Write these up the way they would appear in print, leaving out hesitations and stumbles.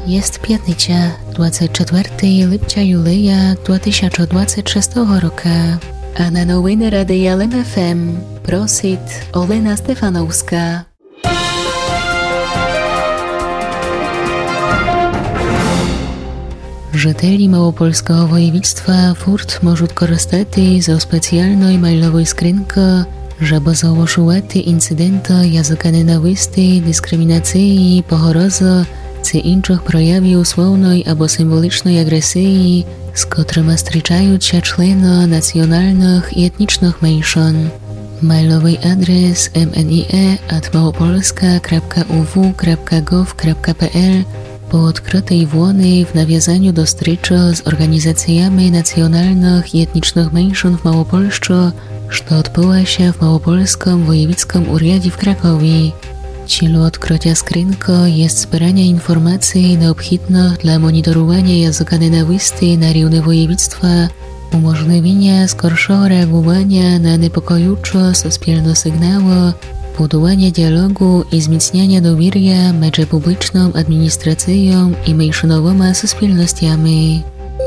Jest p'ятниця, 24 липня юлія 2026 року. А на новини Радія ЛМФМ просить Олена Стефановська. Жителі Малопольського воєвідства фурт можуть користати зі спеціальної майлової скринки, щоб заошувати інциденти язика ненависти, дискримінації, погрози чи інших проявів словної або символічної агресії, з котрими зустрічаються члени національних і етнічних меншин. Майловий адрес mnie@małopolska.uw.gov.pl po odkrytej włony w nawiązaniu do zустрічі z organizacjami nacjonalnych i etnicznych mniejszyn w Małopolsce, co odbyła się w Małopolskim Wojewódzkim Urzędzie w Krakowie. Celem odkrycia skrzynki jest zbieranie informacji niezbędnych dla monitorowania języka nienawiści na równi województwa, umożliwienia skorszego reagowania na niepokojące społeczne sygnały, budowania dialogu i wzmacniania dowierzania między publiczną administracją i mniejszynowymi społecznościami.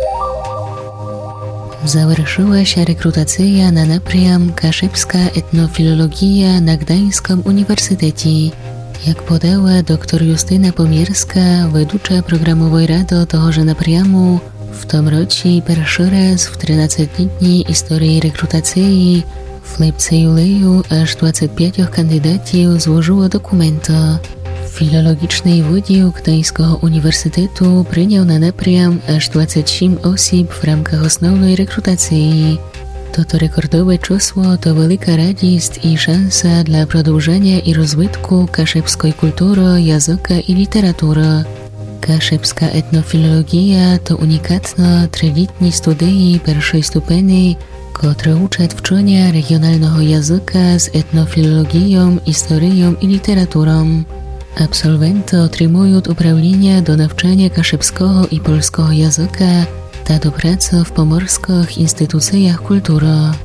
Zaвершила się rekrutacja na напрям Kaszybska etnofilologia na Gdańskim Uniwersytecie. Jak podała dr Justyna Pomierska, wedłucza programowej rady tegoże напряму, w tym roku pierwszy raz w 13-letniej historii rekrutacji w lipcu-juleju aż 25 kandydatów złożyło dokumenty. Filologiczny wydział Gdańskiego Uniwersytetu przyjął na напрям aż 27 osób w ramach osnovnej rekrutacji. To rekordowe czysło to wielka radość i szansa dla przedłużenia i rozwitku kaszybskiej kultury, języka i literatury. Kaszybska etnofilologia to unikatne, trzyletnie studia pierwszej stopni, które uczą wczenia regionalnego języka z etnofilologią, historią i literaturą. Absolwenty otrzymują uprawnienia do nauczania kaszybskiego i polskiego języka, a do pracy w pomorskich instytucjach kultury.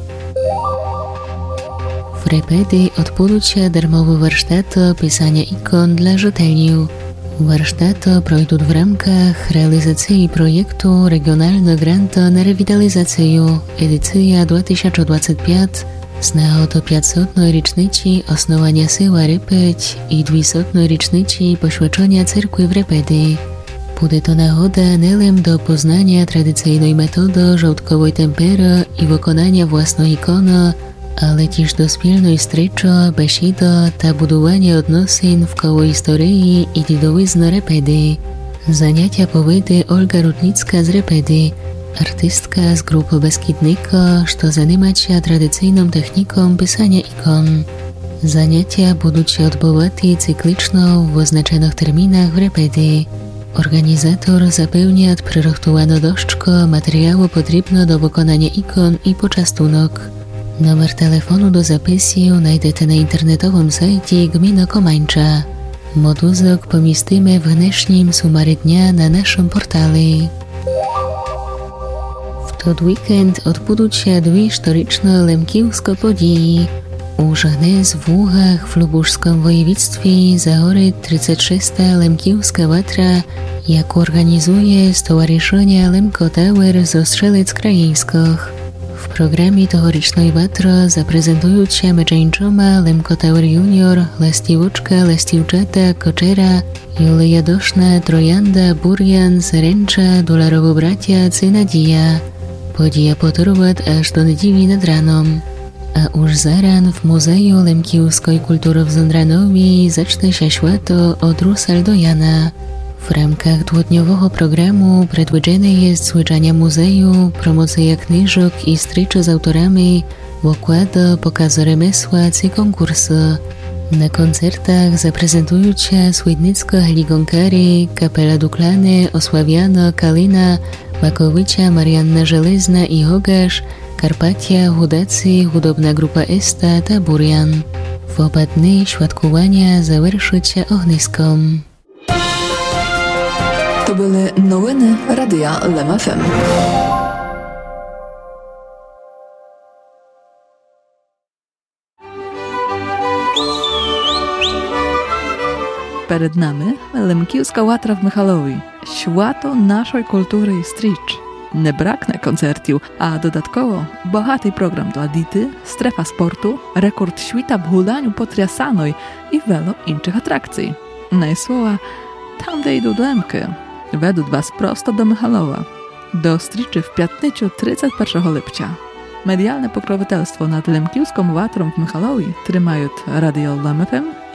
W Repedy odbędą się darmowe warsztaty pisania ikon dla czytelników. Warsztaty przejdą w ramach realizacji projektu Regionalny Grant na Rewitalizację, edycja 2025, z nagody 500. rocznicy osnowania Syła Repeć i 200. rocznicy poświęcenia cerkwi w Repedy. Bude to nagoda nie do poznania tradycyjnej metody żołtkowej tempery i wykonania własnej ikony, ale też do wspólnej stryczy, besiedy ta budowania odnosin w koło historii i dziedzictwa Repedy. Zajęcia powiedzie Olga Rudnicka z Repedy, artystka z grupy Beskidnika, co zajmuje się tradycyjną techniką pisania ikon. Zajęcia będą się odbywać cyklicznie w wyznaczonych terminach w Repedy. Organizator zapewnia przygotowaną doszczkę materiału potrzebne do wykonania ikon i poczęstunek. Numer telefonu do zapisu znajdziecie na internetowym sajcie Gminy Komańcza. Moduzok pomieścimy w dnešním sumarze dnia na naszym portalu. W ten weekend odbędą się dwie historyczne lemkiewskie podії. Už dnes v Úhach v Lubušskom województwie zahory 36. Lemkiewska Watra, jak organizuje Stowarzyszenie Lemko Tower z Strzelec Krajeńskich. W programie tegorocznej Watry zaprezentują się meczeńczoma Lemko Tower Junior, Lastiwoczka, Lastiwczata, Koczera, Julia Doszna, Trojanda, Burjan, Serencza, Dolarowo Bracia, Cynadija. Podija potrwać aż do niedzieli nad ranem. A już zaran w Muzeum Lemkiewskiej Kultury w Ządranowie zacznie się święto od Rusal do Jana. W ramach dwudniowego programu przedwidziane jest zwiedzanie muzeum, promocja książek i stryczy z autorami, wykłady, pokazy remesła i konkursy. Na koncertach zaprezentują się Swidnicka Ligonkary, Kapela Duklany, Osławiana, Kalina, Makowicia, Marianna Żelezna i Hogasz, Karpatia, Hudacy, Hudobna Grupa Esta, ta Burjan. W oba dni świadkowania zaвершą się ogniskom. To były nowiny Radia LMFM. Перед нами Лемківська Ватра в Михайлові. свято нашої культури і стріч. Не бракне концертів, а додатково багатий програм dla діти, strefa sportu, rekord świta w hulanju potriasanej i wielu innych atrakcji. Najsłowa, tam де йдуть лемки, ведуть вас просто до Михайлова. До стрічі в п'ятницю 31 липня. Медіальне покровительство над Лемківським ватром в Михайлові тримають радіо LEM FM